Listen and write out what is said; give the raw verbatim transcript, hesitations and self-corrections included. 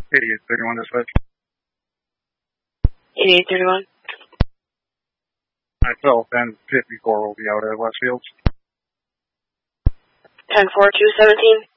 eighty-eight thirty-one dispatch. eighty-eight thirty-one. Myself and fifty-four will be out at Westfields. ten four two seventeen.